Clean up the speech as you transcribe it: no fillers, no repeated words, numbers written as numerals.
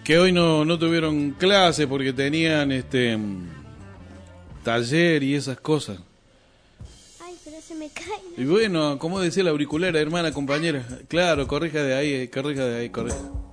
que hoy no tuvieron clase porque tenían taller y esas cosas. Ay, pero se me cae. Y bueno, como decía la auricular, hermana, compañera. Claro, corrija de ahí, corrija.